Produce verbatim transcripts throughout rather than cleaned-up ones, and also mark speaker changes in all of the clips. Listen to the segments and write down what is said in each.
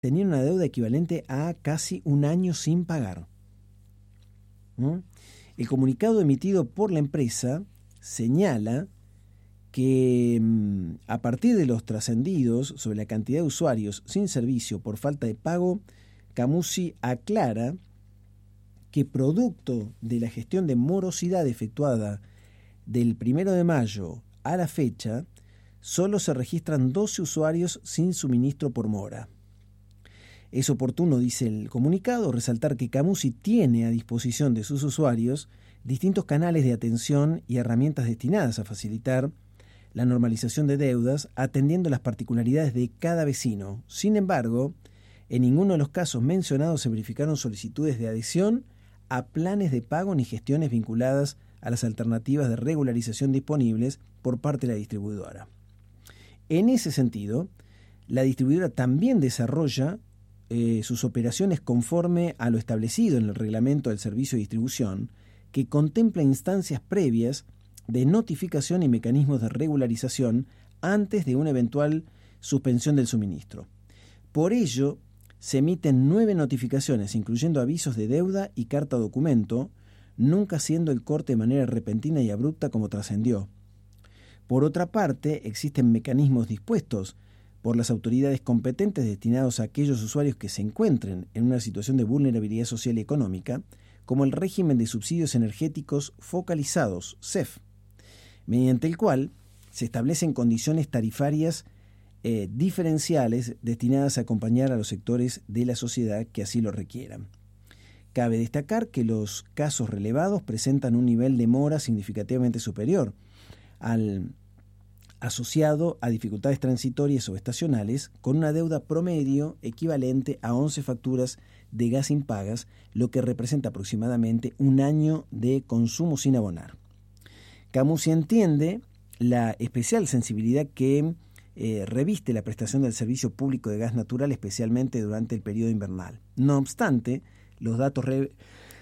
Speaker 1: tenían una deuda equivalente a casi un año sin pagar. ¿Mm? El comunicado emitido por la empresa señala que a partir de los trascendidos sobre la cantidad de usuarios sin servicio por falta de pago, Camusi aclara que producto de la gestión de morosidad efectuada del primero de mayo a la fecha, solo se registran doce usuarios sin suministro por mora. Es oportuno, dice el comunicado, resaltar que Camusi tiene a disposición de sus usuarios distintos canales de atención y herramientas destinadas a facilitar la normalización de deudas, atendiendo las particularidades de cada vecino. Sin embargo, en ninguno de los casos mencionados se verificaron solicitudes de adhesión a planes de pago ni gestiones vinculadas a las alternativas de regularización disponibles por parte de la distribuidora. En ese sentido, la distribuidora también desarrolla eh, sus operaciones conforme a lo establecido en el reglamento del servicio de distribución, que contempla instancias previas de notificación y mecanismos de regularización antes de una eventual suspensión del suministro. Por ello, se emiten nueve notificaciones, incluyendo avisos de deuda y carta documento, nunca siendo el corte de manera repentina y abrupta como trascendió. Por otra parte, existen mecanismos dispuestos por las autoridades competentes destinados a aquellos usuarios que se encuentren en una situación de vulnerabilidad social y económica, como el régimen de subsidios energéticos focalizados, C E F, mediante el cual se establecen condiciones tarifarias eh, diferenciales destinadas a acompañar a los sectores de la sociedad que así lo requieran. Cabe destacar que los casos relevados presentan un nivel de mora significativamente superior al asociado a dificultades transitorias o estacionales, con una deuda promedio equivalente a once facturas de gas impagas, lo que representa aproximadamente un año de consumo sin abonar. Camusi entiende la especial sensibilidad que eh, reviste la prestación del servicio público de gas natural, especialmente durante el periodo invernal. No obstante, los datos, re...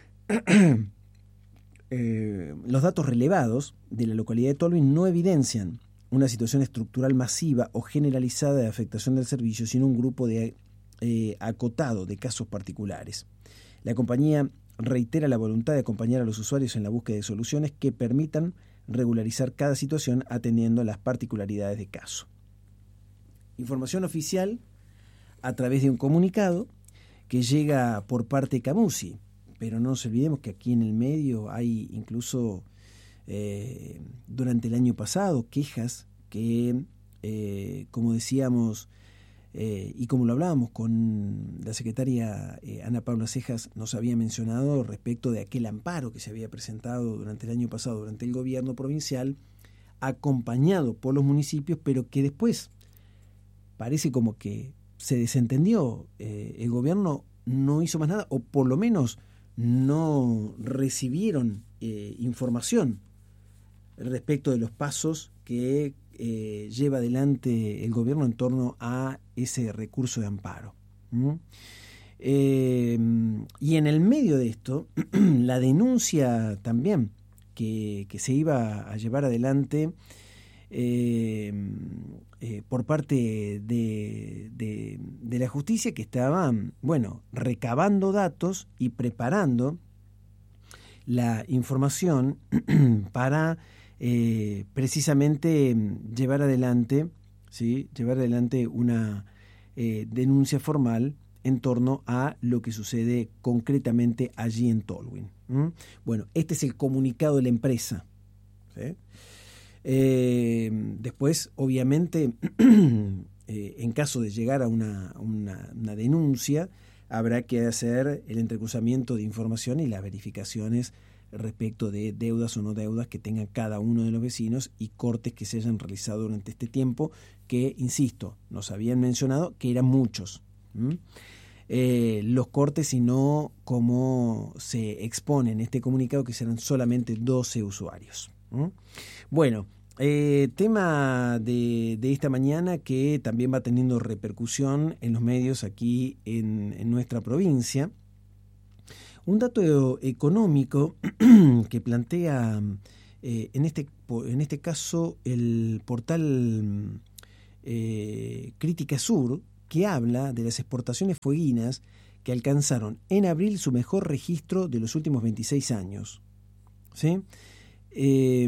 Speaker 1: eh, los datos relevados de la localidad de Tolwyn no evidencian una situación estructural masiva o generalizada de afectación del servicio, sino un grupo de, eh, acotado de casos particulares. La compañía reitera la voluntad de acompañar a los usuarios en la búsqueda de soluciones que permitan regularizar cada situación atendiendo a las particularidades de caso. Información oficial a través de un comunicado que llega por parte de Camusi, pero no nos olvidemos que aquí en el medio hay incluso eh, durante el año pasado quejas que, eh, como decíamos eh, y como lo hablábamos con la secretaria eh, Ana Paula Cejas, nos había mencionado respecto de aquel amparo que se había presentado durante el año pasado durante el gobierno provincial, acompañado por los municipios, pero que después parece como que se desentendió, eh, el gobierno no hizo más nada, o por lo menos no recibieron eh, información respecto de los pasos que eh, lleva adelante el gobierno en torno a ese recurso de amparo. ¿Mm? Eh, y en el medio de esto, la denuncia también que, que se iba a llevar adelante eh, eh, por parte de, de, de la justicia, que estaba, bueno, recabando datos y preparando la información para eh, precisamente llevar adelante, ¿sí? llevar adelante una eh, denuncia formal en torno a lo que sucede concretamente allí en Tolwyn. ¿Mm? Bueno, este es el comunicado de la empresa, ¿sí? Eh, después, obviamente, eh, en caso de llegar a una, una, una denuncia, habrá que hacer el entrecruzamiento de información y las verificaciones respecto de deudas o no deudas que tengan cada uno de los vecinos y cortes que se hayan realizado durante este tiempo, que, insisto, nos habían mencionado que eran muchos. ¿Mm? Eh, los cortes, sino como se expone en este comunicado, que serán solamente doce usuarios. ¿Mm? Bueno, eh, tema de, de esta mañana que también va teniendo repercusión en los medios aquí en, en nuestra provincia. Un dato económico que plantea eh, en, este, en este caso el portal eh, Crítica Sur, que habla de las exportaciones fueguinas que alcanzaron en abril su mejor registro de los últimos veintiséis años. ¿Sí? Eh,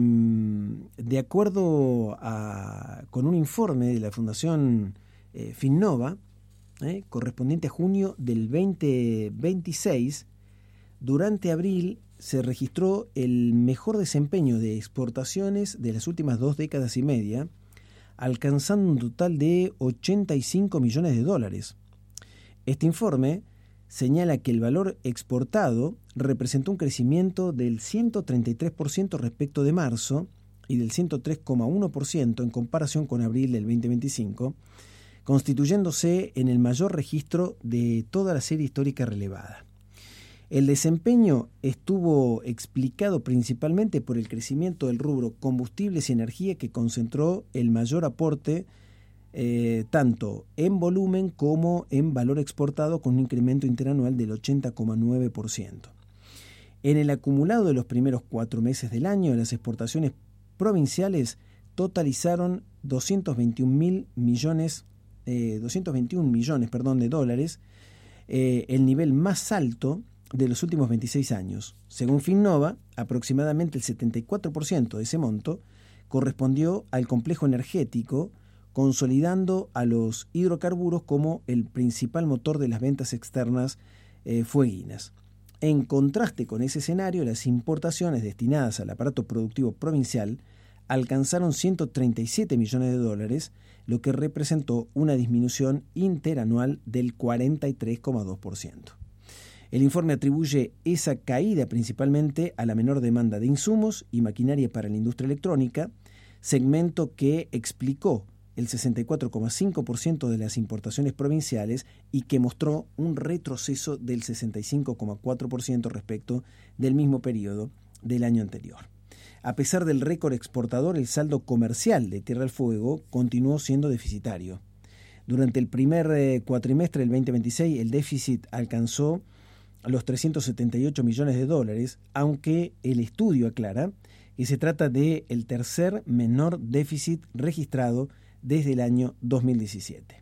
Speaker 1: de acuerdo a, con un informe de la Fundación eh, Finnova, eh, correspondiente a junio del veinte veintiséis, durante abril se registró el mejor desempeño de exportaciones de las últimas dos décadas y media, alcanzando un total de ochenta y cinco millones de dólares. Este informe señala que el valor exportado representó un crecimiento del ciento treinta y tres por ciento respecto de marzo y del ciento tres coma uno por ciento en comparación con abril del veinte veinticinco, constituyéndose en el mayor registro de toda la serie histórica relevada. El desempeño estuvo explicado principalmente por el crecimiento del rubro combustibles y energía, que concentró el mayor aporte eh, tanto en volumen como en valor exportado, con un incremento interanual del ochenta coma nueve por ciento. En el acumulado de los primeros cuatro meses del año, las exportaciones provinciales totalizaron doscientos veintiún mil millones, eh, doscientos veintiún millones perdón, de dólares, eh, el nivel más alto de los últimos veintiséis años. Según Finnova, aproximadamente el setenta y cuatro por ciento de ese monto correspondió al complejo energético, consolidando a los hidrocarburos como el principal motor de las ventas externas eh, fueguinas. En contraste con ese escenario, las importaciones destinadas al aparato productivo provincial alcanzaron ciento treinta y siete millones de dólares, lo que representó una disminución interanual del cuarenta y tres coma dos por ciento. El informe atribuye esa caída principalmente a la menor demanda de insumos y maquinaria para la industria electrónica, segmento que explicó el sesenta y cuatro coma cinco por ciento de las importaciones provinciales y que mostró un retroceso del sesenta y cinco coma cuatro por ciento respecto del mismo periodo del año anterior. A pesar del récord exportador, el saldo comercial de Tierra del Fuego continuó siendo deficitario. Durante el primer eh, cuatrimestre del veinte veintiséis, el déficit alcanzó los trescientos setenta y ocho millones de dólares, aunque el estudio aclara que se trata de el tercer menor déficit registrado desde el año dos mil diecisiete.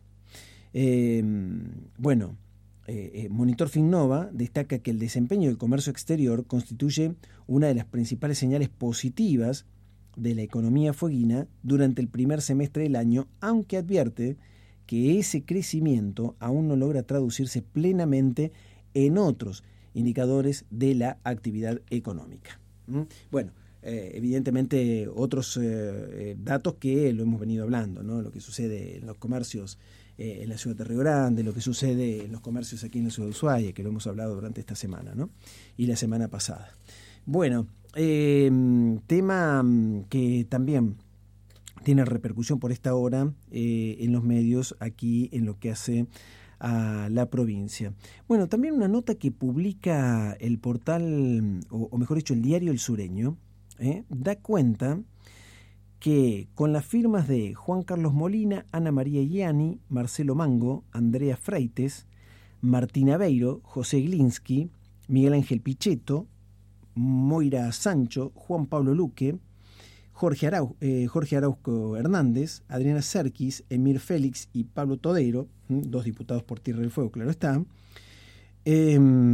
Speaker 1: Eh, bueno, eh, eh, Monitor Finnova destaca que el desempeño del comercio exterior constituye una de las principales señales positivas de la economía fueguina durante el primer semestre del año, aunque advierte que ese crecimiento aún no logra traducirse plenamente en otros indicadores de la actividad económica. ¿Mm? Bueno, eh, evidentemente otros eh, eh, datos que lo hemos venido hablando, ¿no? Lo que sucede en los comercios eh, en la ciudad de Río Grande, lo que sucede en los comercios aquí en la ciudad de Ushuaia, que lo hemos hablado durante esta semana, ¿no? Y la semana pasada. Bueno, eh, tema que también tiene repercusión por esta hora eh, en los medios aquí en lo que hace a la provincia. Bueno, también una nota que publica el portal, o, o mejor dicho, el diario El Sureño, eh, da cuenta que con las firmas de Juan Carlos Molina, Ana María Ianni, Marcelo Mango, Andrea Freites, Martín Aveiro, José Glinsky, Miguel Ángel Pichetto, Moira Sancho, Juan Pablo Luque, Jorge, Arau, eh, Jorge Arauco Hernández, Adriana Serkis, Emir Félix y Pablo Todeiro, dos diputados por Tierra del Fuego, claro está, eh,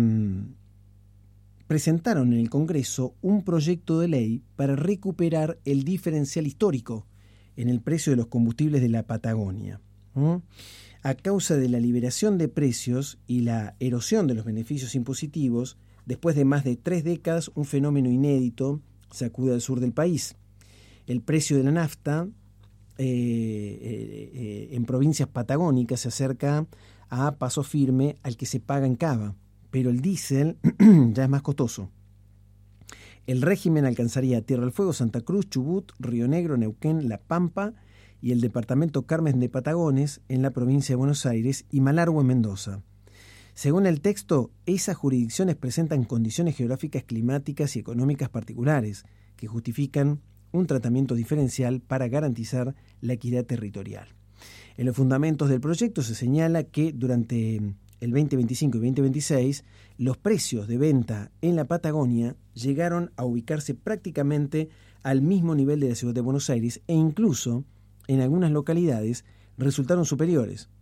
Speaker 1: presentaron en el Congreso un proyecto de ley para recuperar el diferencial histórico en el precio de los combustibles de la Patagonia. ¿Mm? A causa de la liberación de precios y la erosión de los beneficios impositivos, después de más de tres décadas, un fenómeno inédito sacude al sur del país. El precio de la nafta eh, eh, eh, en provincias patagónicas se acerca a paso firme al que se paga en Cava, pero el diésel ya es más costoso. El régimen alcanzaría Tierra del Fuego, Santa Cruz, Chubut, Río Negro, Neuquén, La Pampa y el departamento Carmen de Patagones en la provincia de Buenos Aires y Malargüe en Mendoza. Según el texto, esas jurisdicciones presentan condiciones geográficas, climáticas y económicas particulares que justifican un tratamiento diferencial para garantizar la equidad territorial. En los fundamentos del proyecto se señala que durante el veinte veinticinco y veinte veintiséis los precios de venta en la Patagonia llegaron a ubicarse prácticamente al mismo nivel de la ciudad de Buenos Aires e incluso en algunas localidades resultaron superiores.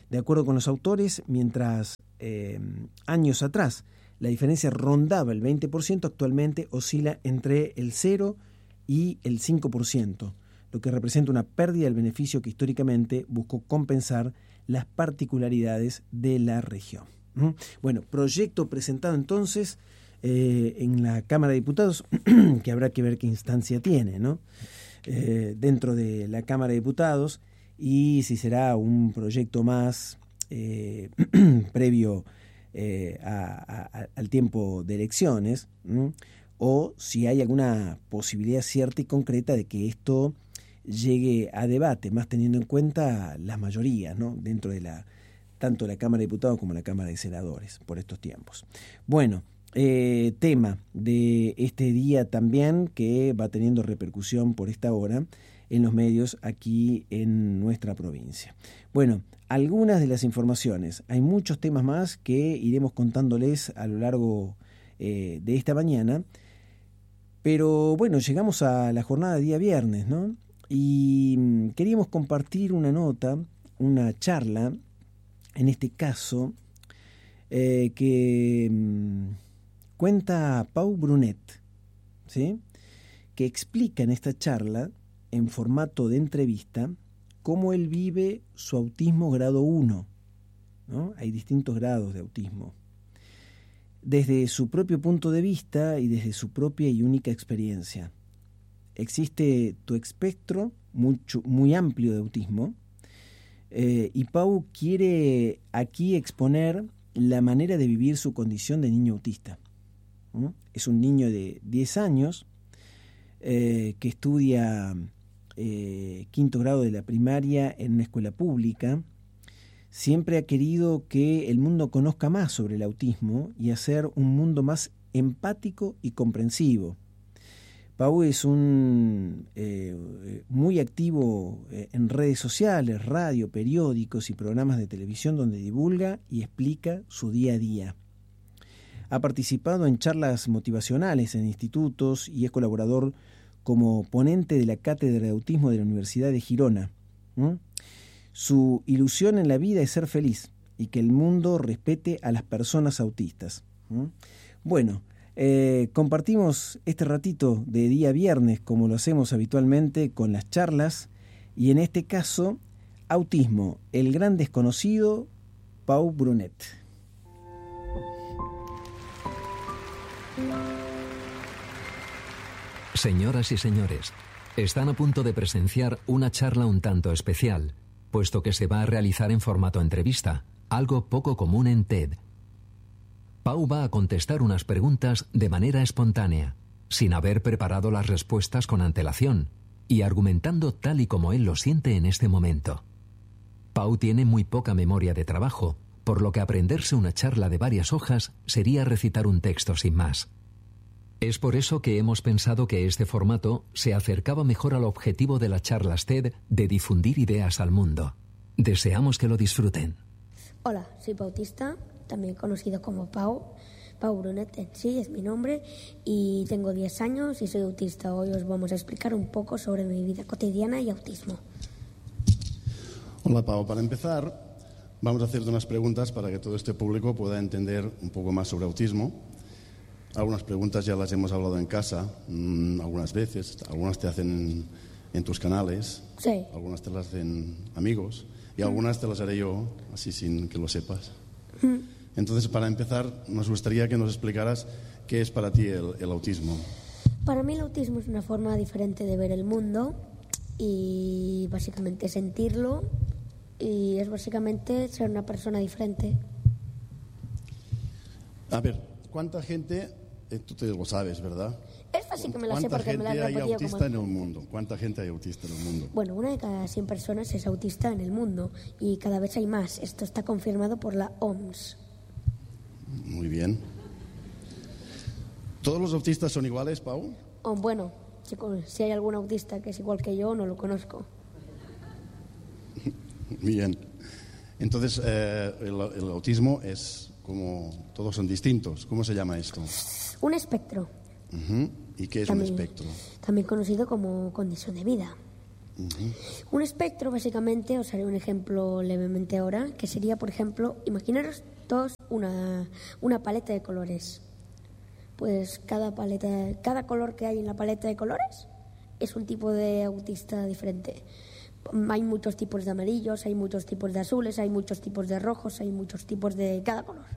Speaker 1: De acuerdo con los autores, mientras eh, años atrás la diferencia rondaba el veinte por ciento, actualmente oscila entre el cero y el cinco por ciento, lo que representa una pérdida del beneficio que históricamente buscó compensar las particularidades de la región. ¿Mm? Bueno, proyecto presentado entonces eh, en la Cámara de Diputados, que habrá que ver qué instancia tiene, ¿no? Eh, dentro de la Cámara de Diputados, y si será un proyecto más eh, previo eh, a, a, al tiempo de elecciones, ¿m? o si hay alguna posibilidad cierta y concreta de que esto llegue a debate, más teniendo en cuenta las mayorías, ¿no? Dentro de la tanto la Cámara de Diputados como la Cámara de Senadores por estos tiempos. Bueno, eh, tema de este día también que va teniendo repercusión por esta hora en los medios aquí en nuestra provincia. Bueno, algunas de las informaciones, hay muchos temas más que iremos contándoles a lo largo eh, de esta mañana, pero bueno, llegamos a la jornada de día viernes, ¿no? Y queríamos compartir una nota, una charla, en este caso, eh, que mmm, cuenta Pau Brunet, ¿sí? Que explica en esta charla, en formato de entrevista, cómo él vive su autismo grado uno, ¿no? Hay distintos grados de autismo. Desde su propio punto de vista y desde su propia y única experiencia. Existe tu espectro mucho, muy amplio de autismo, eh, y Pau quiere aquí exponer la manera de vivir su condición de niño autista. ¿Mm? Es un niño de diez años eh, que estudia eh, quinto grado de la primaria en una escuela pública. Siempre ha querido que el mundo conozca más sobre el autismo y hacer un mundo más empático y comprensivo. Pau es un eh, muy activo eh, en redes sociales, radio, periódicos y programas de televisión donde divulga y explica su día a día. Ha participado en charlas motivacionales en institutos y es colaborador como ponente de la Cátedra de Autismo de la Universidad de Girona. ¿Mm? Su ilusión en la vida es ser feliz y que el mundo respete a las personas autistas. ¿Mm? Bueno, Eh, compartimos este ratito de día viernes, como lo hacemos habitualmente, con las charlas, y en este caso, autismo, el gran desconocido, Pau Brunet.
Speaker 2: Señoras y señores, están a punto de presenciar una charla un tanto especial, puesto que se va a realizar en formato entrevista, algo poco común en TED. Pau va a contestar unas preguntas de manera espontánea, sin haber preparado las respuestas con antelación y argumentando tal y como él lo siente en este momento. Pau tiene muy poca memoria de trabajo, por lo que aprenderse una charla de varias hojas sería recitar un texto sin más. Es por eso que hemos pensado que este formato se acercaba mejor al objetivo de las charlas TED de difundir ideas al mundo. Deseamos que lo disfruten.
Speaker 3: Hola, soy Pautista, también conocido como Pau. Pau Brunet en sí es mi nombre y tengo diez años y soy autista. Hoy os vamos a explicar un poco sobre mi vida cotidiana y autismo.
Speaker 4: Hola Pau, para empezar vamos a hacerte unas preguntas para que todo este público pueda entender un poco más sobre autismo. Algunas preguntas ya las hemos hablado en casa, mmm, algunas veces, algunas te hacen en, en tus canales,
Speaker 3: sí.
Speaker 4: Algunas te las hacen amigos y mm. algunas te las haré yo, así sin que lo sepas.
Speaker 3: Mm.
Speaker 4: Entonces, para empezar, nos gustaría que nos explicaras qué es para ti el, el autismo.
Speaker 3: Para mí el autismo es una forma diferente de ver el mundo y básicamente sentirlo, y es básicamente ser una persona diferente.
Speaker 4: A ver, ¿cuánta gente, eh, tú te lo sabes, verdad?
Speaker 3: Es fácil que me la sé porque me la he repetido.
Speaker 4: ¿Cuánta gente hay autista
Speaker 3: como...
Speaker 4: en el mundo? ¿Cuánta gente hay autista en el mundo?
Speaker 3: Bueno, una de cada cien personas es autista en el mundo y cada vez hay más. Esto está confirmado por la O M S.
Speaker 4: Muy bien. ¿Todos los autistas son iguales, Pau?
Speaker 3: Oh, bueno, chicos, si hay algún autista que es igual que yo, no lo conozco.
Speaker 4: Bien. Entonces, eh, el, el autismo es como... Todos son distintos. ¿Cómo se llama esto?
Speaker 3: Un espectro.
Speaker 4: Uh-huh. ¿Y qué es también, un espectro?
Speaker 3: También conocido como condición de vida.
Speaker 4: Uh-huh.
Speaker 3: Un espectro, básicamente, os haré un ejemplo levemente ahora, que sería, por ejemplo, imaginaros todos una, una paleta de colores. Pues cada paleta, cada color que hay en la paleta de colores es un tipo de autista diferente. Hay muchos tipos de amarillos, hay muchos tipos de azules, hay muchos tipos de rojos, hay muchos tipos de cada color.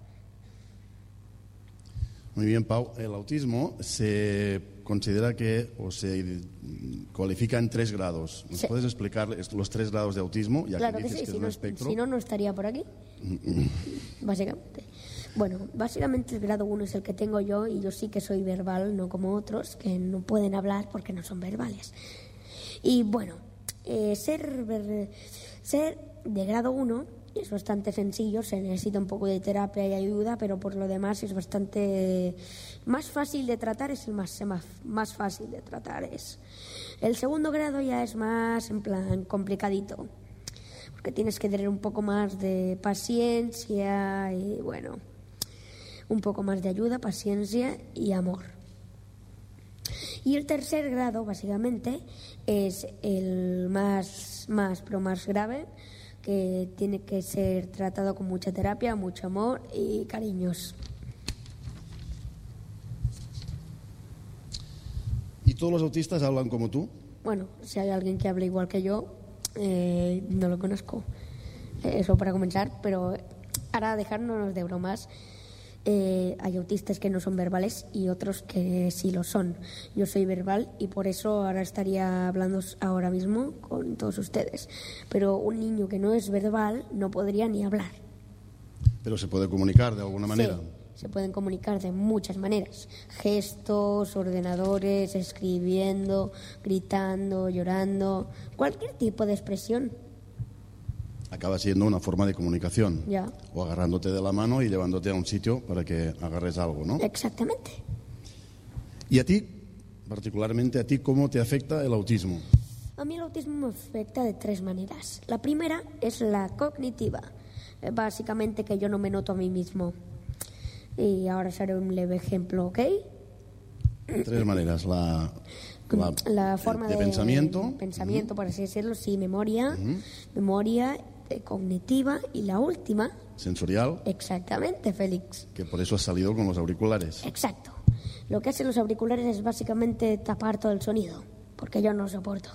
Speaker 4: Muy bien, Pau. El autismo se considera que o se cualifica en tres grados. ¿Nos sí. puedes explicar los tres grados de autismo? Ya
Speaker 3: claro
Speaker 4: que
Speaker 3: que
Speaker 4: dices
Speaker 3: sí,
Speaker 4: que
Speaker 3: si,
Speaker 4: es
Speaker 3: no,
Speaker 4: un espectro.
Speaker 3: si no, no estaría por aquí. Básicamente. Bueno, básicamente el grado uno es el que tengo yo, y yo sí que soy verbal, no como otros que no pueden hablar porque no son verbales. Y bueno, eh, ser, ver, ser de grado uno es bastante sencillo, se necesita un poco de terapia y ayuda, pero por lo demás es bastante más fácil de tratar, es el más, más, más fácil de tratar. Es. El segundo grado ya es más, en plan, complicadito, porque tienes que tener un poco más de paciencia y, bueno, un poco más de ayuda, paciencia y amor. Y el tercer grado, básicamente, es el más, más, pero más grave, que tiene que ser tratado con mucha terapia, mucho amor y cariños.
Speaker 4: ¿Y todos los autistas hablan como tú?
Speaker 3: Bueno, si hay alguien que hable igual que yo, eh, no lo conozco. Eso para comenzar, pero ahora dejarnos de bromas. Eh, hay autistas que no son verbales y otros que sí lo son. Yo soy verbal y por eso ahora estaría hablando ahora mismo con todos ustedes. Pero un niño que no es verbal no podría ni hablar.
Speaker 4: Pero se puede comunicar de alguna manera.
Speaker 3: Sí, se pueden comunicar de muchas maneras. Gestos, ordenadores, escribiendo, gritando, llorando, cualquier tipo de expresión.
Speaker 4: Acaba siendo una forma de comunicación.
Speaker 3: Ya.
Speaker 4: O agarrándote de la mano y llevándote a un sitio para que agarres algo, ¿no?
Speaker 3: Exactamente.
Speaker 4: ¿Y a ti, particularmente a ti, cómo te afecta el autismo?
Speaker 3: A mí el autismo me afecta de tres maneras. La primera es la cognitiva. Básicamente que yo no me noto a mí mismo. Y ahora os haré un leve ejemplo, ¿ok?
Speaker 4: Tres maneras. La... La,
Speaker 3: la forma
Speaker 4: de, de,
Speaker 3: de
Speaker 4: pensamiento,
Speaker 3: pensamiento, uh-huh. por así decirlo, sí, memoria,
Speaker 4: uh-huh.
Speaker 3: memoria eh, cognitiva, y la última,
Speaker 4: sensorial.
Speaker 3: Exactamente, Félix.
Speaker 4: Que por eso has salido con los auriculares.
Speaker 3: Exacto. Lo que hacen los auriculares es básicamente tapar todo el sonido, porque yo no lo soporto.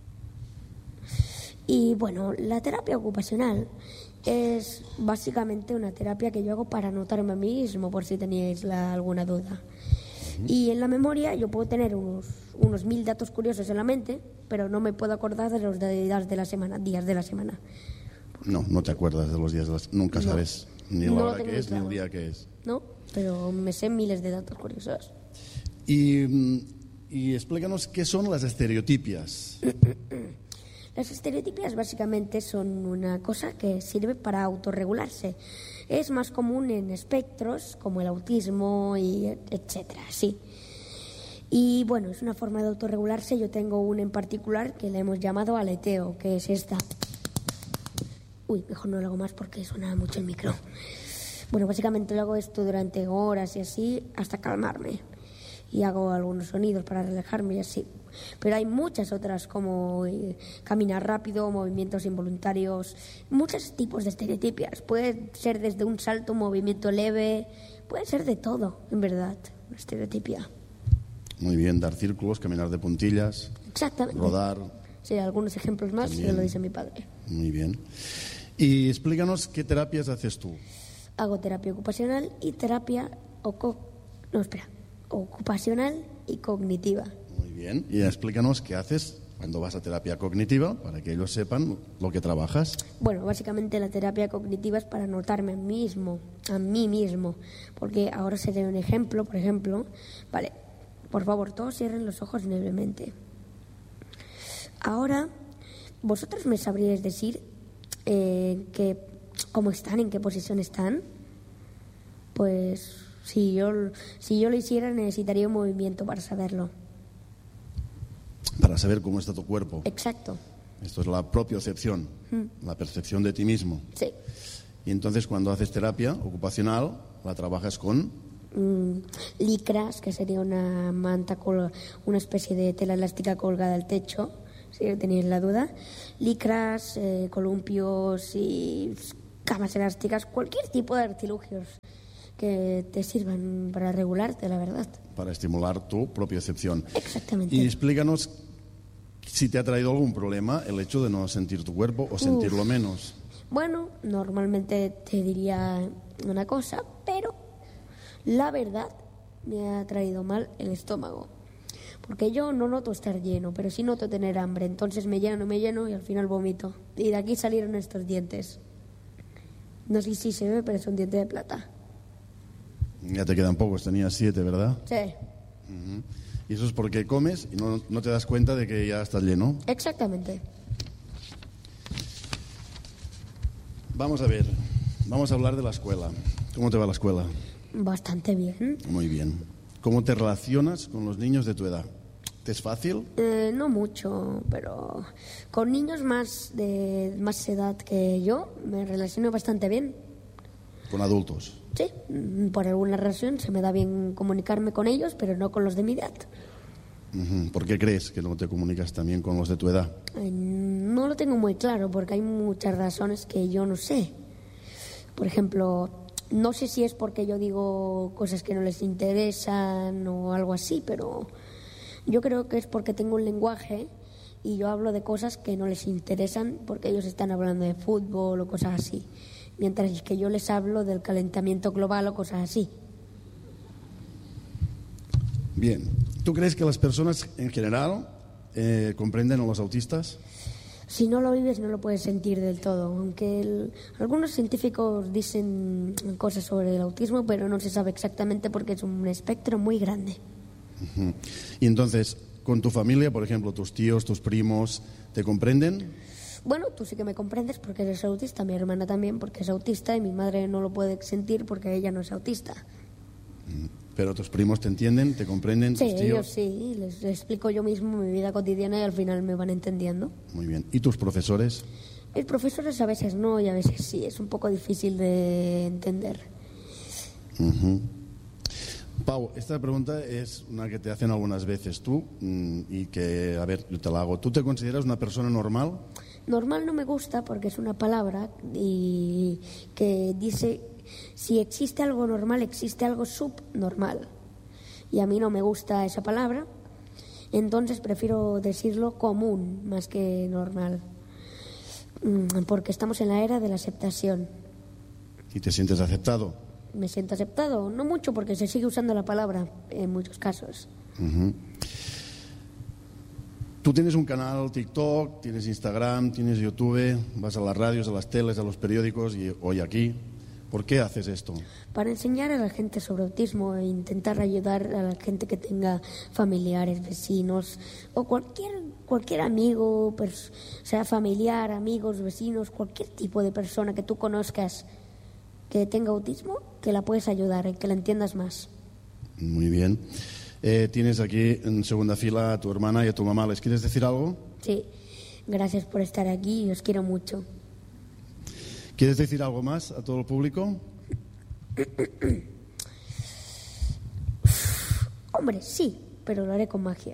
Speaker 3: Y bueno, la terapia ocupacional es básicamente una terapia que yo hago para notarme a mí mismo, por si teníais la, alguna duda. Y en la memoria yo puedo tener unos, unos mil datos curiosos en la mente, pero no me puedo acordar de los días de la semana. Días de la semana.
Speaker 4: No, no te acuerdas de los días de la semana. Nunca
Speaker 3: no.
Speaker 4: sabes ni la
Speaker 3: no
Speaker 4: hora que es
Speaker 3: claro.
Speaker 4: ni el día que es.
Speaker 3: No, pero me sé miles de datos curiosos.
Speaker 4: Y, y explícanos qué son las estereotipias.
Speaker 3: Las estereotipias básicamente son una cosa que sirve para autorregularse. Es más común en espectros como el autismo y etcétera, sí. Y bueno, es una forma de autorregularse. Yo tengo una en particular que le hemos llamado aleteo, que es esta. Uy, mejor no lo hago más porque suena mucho el micro. Bueno, básicamente lo hago esto durante horas y así hasta calmarme. Y hago algunos sonidos para relajarme y así. Pero hay muchas otras como eh, caminar rápido, movimientos involuntarios, muchos tipos de estereotipias. Puede ser desde un salto, un movimiento leve, puede ser de todo, en verdad, una estereotipia.
Speaker 4: Muy bien, dar círculos, caminar de puntillas,
Speaker 3: exactamente,
Speaker 4: rodar.
Speaker 3: Sí, algunos ejemplos más,
Speaker 4: también.
Speaker 3: Que lo dice mi padre.
Speaker 4: Muy bien. Y explícanos qué terapias haces tú.
Speaker 3: Hago terapia ocupacional y terapia oco... no, espera, ocupacional y cognitiva.
Speaker 4: Muy bien. Y explícanos qué haces cuando vas a terapia cognitiva, para que ellos sepan lo que trabajas.
Speaker 3: Bueno, básicamente la terapia cognitiva es para notarme a mí mismo, a mí mismo. Porque ahora se da un ejemplo, por ejemplo. Vale, por favor, todos cierren los ojos levemente. Ahora, vosotros me sabríais decir eh, que, cómo están, en qué posición están. Pues si yo, si yo lo hiciera necesitaría un movimiento para saberlo.
Speaker 4: Para saber cómo está tu cuerpo.
Speaker 3: Exacto.
Speaker 4: Esto es la propiocepción, mm. la percepción de ti mismo.
Speaker 3: Sí.
Speaker 4: Y entonces cuando haces terapia ocupacional, la trabajas con...
Speaker 3: Mm, licras, que sería una manta, col- una especie de tela elástica colgada al techo, si tenéis la duda. Licras, eh, columpios y camas elásticas, cualquier tipo de artilugios que te sirvan para regularte, la verdad.
Speaker 4: Para estimular tu propiocepción.
Speaker 3: Exactamente.
Speaker 4: Y explícanos si te ha traído algún problema el hecho de no sentir tu cuerpo o sentirlo
Speaker 3: Uf.
Speaker 4: menos.
Speaker 3: Bueno, normalmente te diría una cosa, pero la verdad me ha traído mal el estómago. Porque yo no noto estar lleno, pero sí noto tener hambre. Entonces me lleno, me lleno y al final vomito. Y de aquí salieron estos dientes. No sé si se ve, pero son dientes de plata.
Speaker 4: Ya te quedan pocos, tenías siete, ¿verdad?
Speaker 3: Sí.
Speaker 4: Uh-huh. Y eso es porque comes y no, no te das cuenta de que ya estás lleno.
Speaker 3: Exactamente.
Speaker 4: Vamos a ver, vamos a hablar de la escuela. ¿Cómo te va la escuela?
Speaker 3: Bastante bien.
Speaker 4: Muy bien. ¿Cómo te relacionas con los niños de tu edad? ¿Te es fácil?
Speaker 3: Eh, no mucho, pero con niños más de más edad que yo me relaciono bastante bien.
Speaker 4: ¿Con adultos?
Speaker 3: Sí, por alguna razón se me da bien comunicarme con ellos, pero no con los de mi edad.
Speaker 4: Uh-huh. ¿Por qué crees que no te comunicas también con los de tu edad?
Speaker 3: Eh, no lo tengo muy claro porque hay muchas razones que yo no sé. Por ejemplo, no sé si es porque yo digo cosas que no les interesan o algo así, pero yo creo que es porque tengo un lenguaje y yo hablo de cosas que no les interesan porque ellos están hablando de fútbol o cosas así, mientras que yo les hablo del calentamiento global o cosas así.
Speaker 4: Bien. ¿Tú crees que las personas en general eh, comprenden a los autistas?
Speaker 3: Si no lo vives no lo puedes sentir del todo, aunque el, algunos científicos dicen cosas sobre el autismo, pero no se sabe exactamente porque es un espectro muy grande.
Speaker 4: Uh-huh. Y entonces, con tu familia, por ejemplo, tus tíos, tus primos, ¿te comprenden?
Speaker 3: Bueno, tú sí que me comprendes porque eres autista, mi hermana también porque es autista y mi madre no lo puede sentir porque ella no es autista.
Speaker 4: ¿Pero tus primos te entienden, te comprenden?
Speaker 3: Sí,
Speaker 4: tus tíos?
Speaker 3: ellos sí, les explico yo mismo mi vida cotidiana y al final me van entendiendo.
Speaker 4: Muy bien. ¿Y tus profesores?
Speaker 3: Los profesores a veces no y a veces sí, es un poco difícil de entender.
Speaker 4: Uh-huh. Pau, esta pregunta es una que te hacen algunas veces tú y que, a ver, yo te la hago. ¿Tú te consideras una persona normal?
Speaker 3: Normal no me gusta porque es una palabra y que dice, si existe algo normal, existe algo subnormal. Y a mí no me gusta esa palabra, entonces prefiero decirlo común más que normal. Porque estamos en la era de la aceptación.
Speaker 4: ¿Y te sientes aceptado?
Speaker 3: Me siento aceptado, no mucho porque se sigue usando la palabra en muchos casos.
Speaker 4: Uh-huh. Tú tienes un canal TikTok, tienes Instagram, tienes YouTube, vas a las radios, a las teles, a los periódicos y hoy aquí. ¿Por qué haces esto? Para enseñar a la gente sobre autismo e intentar ayudar a la gente que tenga familiares, vecinos o cualquier cualquier amigo, pers- sea familiar, amigos, vecinos, cualquier tipo de persona que tú conozcas que tenga autismo, que la puedes ayudar y que la entiendas más. Muy bien. Eh, tienes aquí en segunda fila a tu hermana y a tu mamá. ¿Les quieres decir algo? Sí. Gracias por estar aquí y os quiero mucho. ¿Quieres decir algo más a todo el público? Hombre, sí, pero lo haré con magia.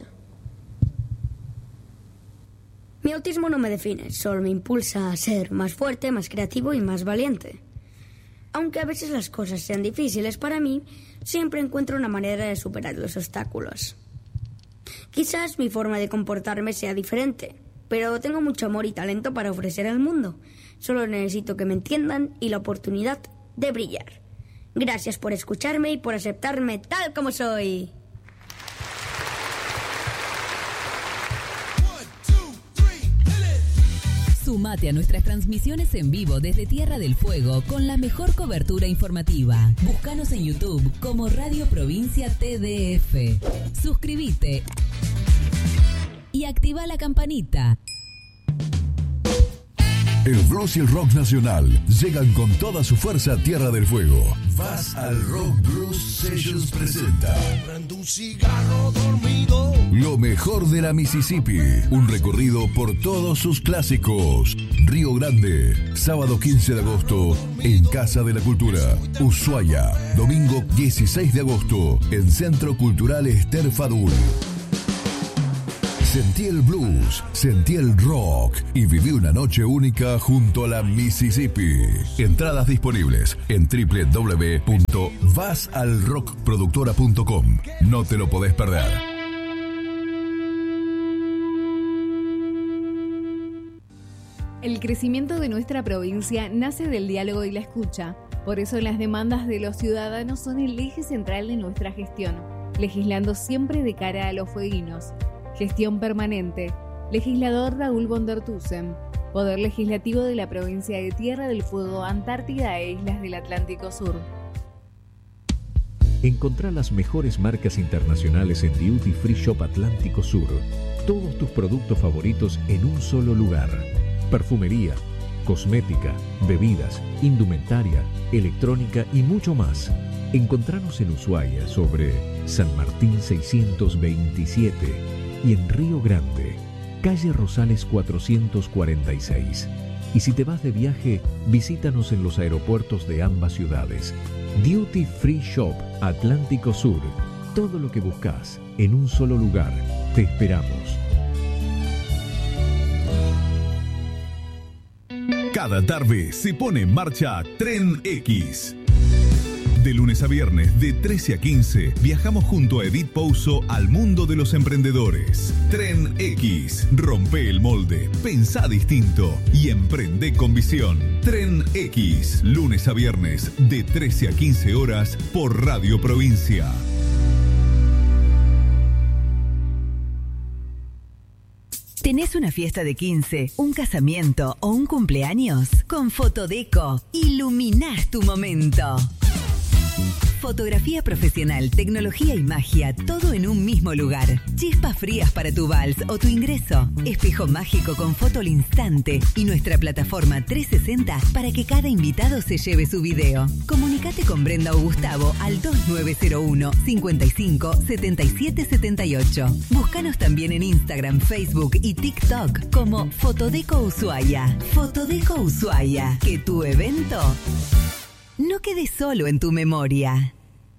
Speaker 4: Mi autismo no me define, solo me impulsa a ser más fuerte, más creativo y más valiente. Aunque a veces las cosas sean difíciles para mí, siempre encuentro una manera de superar los obstáculos. Quizás mi forma de comportarme sea diferente, pero tengo mucho amor y talento para ofrecer al mundo. Solo necesito que me entiendan y la oportunidad de brillar. Gracias por escucharme y por aceptarme tal como soy.
Speaker 5: Sumate a nuestras transmisiones en vivo desde Tierra del Fuego con la mejor cobertura informativa. Búscanos en YouTube como Radio Provincia T D F. Suscríbete y activa la campanita.
Speaker 6: El blues y el rock nacional llegan con toda su fuerza a Tierra del Fuego. Vas al Rock Blues Sessions presenta
Speaker 7: un cigarro dormido.
Speaker 6: Lo mejor de la Mississippi. Un recorrido por todos sus clásicos. Río Grande, sábado quince de agosto en Casa de la Cultura. Ushuaia, domingo dieciséis de agosto en Centro Cultural Esther Fadul. Sentí el blues, sentí el rock y viví una noche única junto a la Mississippi. Entradas disponibles en doble u doble u doble u punto vas al rock productora punto com. No te lo podés perder.
Speaker 8: El crecimiento de nuestra provincia nace del diálogo y la escucha. Por eso las demandas de los ciudadanos son el eje central de nuestra gestión, legislando siempre de cara a los fueguinos. Gestión permanente. Legislador Raúl von der Thusen. Poder Legislativo de la provincia de Tierra del Fuego, Antártida e Islas del Atlántico Sur.
Speaker 9: Encontrá las mejores marcas internacionales en Duty Free Shop Atlántico Sur. Todos tus productos favoritos en un solo lugar. Perfumería, cosmética, bebidas, indumentaria, electrónica y mucho más. Encontranos en Ushuaia sobre San Martín seiscientos veintisiete y en Río Grande, calle Rosales cuatrocientos cuarenta y seis. Y si te vas de viaje, visítanos en los aeropuertos de ambas ciudades. Duty Free Shop Atlántico Sur. Todo lo que buscas en un solo lugar. Te esperamos.
Speaker 6: Cada tarde se pone en marcha Tren X. De lunes a viernes, de trece a quince, viajamos junto a Edith Pouso al mundo de los emprendedores. Tren X. Rompe el molde, pensá distinto y emprende con visión. Tren X. Lunes a viernes, de trece a quince horas, por Radio Provincia.
Speaker 5: ¿Tenés una fiesta de quince, un casamiento o un cumpleaños? Con Fotodeco, iluminás tu momento. Fotografía profesional, tecnología y magia, todo en un mismo lugar. Chispas frías para tu vals o tu ingreso. Espejo mágico con foto al instante y nuestra plataforma trescientos sesenta para que cada invitado se lleve su video. Comunicate con Brenda o Gustavo al dos nueve cero uno, cinco cinco, siete siete siete ocho. Búscanos también en Instagram, Facebook y TikTok como Fotodeco Ushuaia. Fotodeco Ushuaia, que tu evento no quede solo en tu memoria.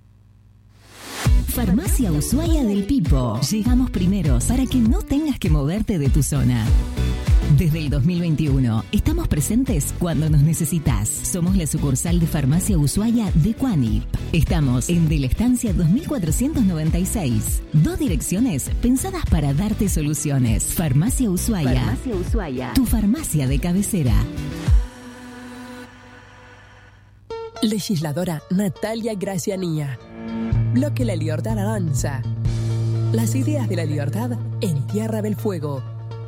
Speaker 10: Farmacia Ushuaia del Pipo. Llegamos primeros para que no tengas que moverte de tu zona. Desde el dos mil veintiuno, estamos presentes cuando nos necesitas. Somos la sucursal de Farmacia Ushuaia de Cuanip. Estamos en De la Estancia dos mil cuatrocientos noventa y seis. Dos direcciones pensadas para darte soluciones. Farmacia Ushuaia. Farmacia Ushuaia. Tu farmacia de cabecera.
Speaker 11: Legisladora Natalia Gracianía. Bloque La Libertad avanza. Las ideas de la libertad en Tierra del Fuego.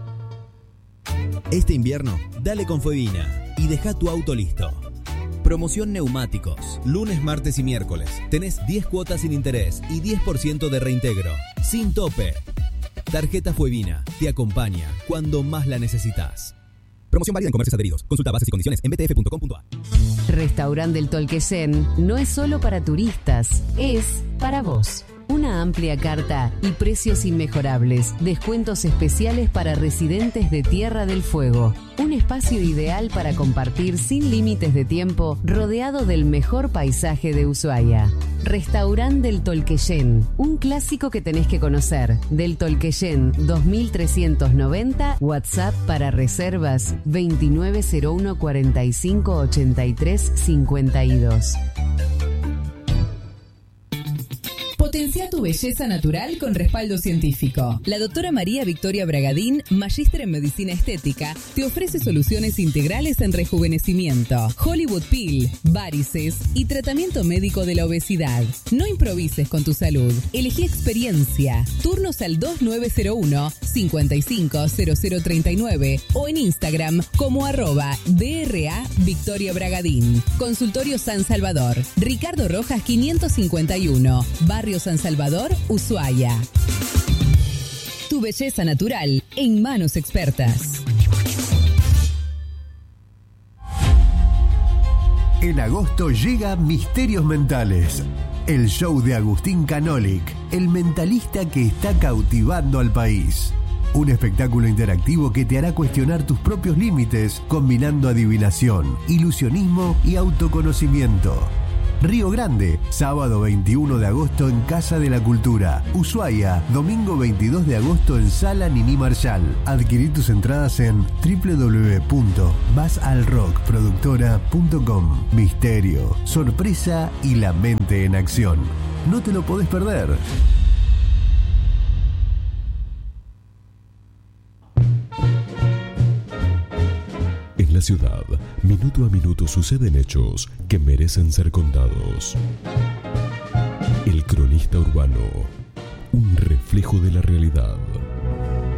Speaker 12: Este invierno, dale con Fueguina y deja tu auto listo. Promoción neumáticos. Lunes, martes y miércoles. Tenés diez cuotas sin interés y diez por ciento de reintegro. Sin tope. Tarjeta Fueguina te acompaña cuando más la necesitas. Promoción válida en comercios adheridos. Consulta bases y condiciones en b t f punto com punto a.
Speaker 13: Restaurante del Tolqueyen no es solo para turistas, es para vos. Una amplia carta y precios inmejorables. Descuentos especiales para residentes de Tierra del Fuego. Un espacio ideal para compartir sin límites de tiempo, rodeado del mejor paisaje de Ushuaia. Restaurante del Tolqueyen, un clásico que tenés que conocer. Del Tolqueyen dos mil trescientos noventa, WhatsApp para reservas veintinueve cero uno cuarenta y cinco ochenta y tres cincuenta y dos.
Speaker 5: Potencia tu belleza natural con respaldo científico. La doctora María Victoria Bragadín, magíster en medicina estética, te ofrece soluciones integrales en rejuvenecimiento, Hollywood Peel, varices y tratamiento médico de la obesidad. No improvises con tu salud. Elegí experiencia. Turnos al dos nueve cero uno, cinco cinco cero cero tres nueve o en Instagram como arroba D R A Victoria Bragadín. Consultorio San Salvador. Ricardo Rojas quinientos cincuenta y uno. Barrio San Salvador, Ushuaia. Tu belleza natural en manos expertas.
Speaker 14: En agosto llega Misterios Mentales, el show de Agustín Canolic, el mentalista que está cautivando al país. Un espectáculo interactivo que te hará cuestionar tus propios límites, combinando adivinación, ilusionismo y autoconocimiento. Río Grande, sábado veintiuno de agosto en Casa de la Cultura. Ushuaia, domingo veintidós de agosto en Sala Nini Marshall. Adquirí tus entradas en doble u doble u doble u punto basalrock productora punto com. Misterio, sorpresa y la mente en acción. No te lo podés perder.
Speaker 15: En la ciudad, minuto a minuto suceden hechos que merecen ser contados. El cronista urbano, un reflejo de la realidad.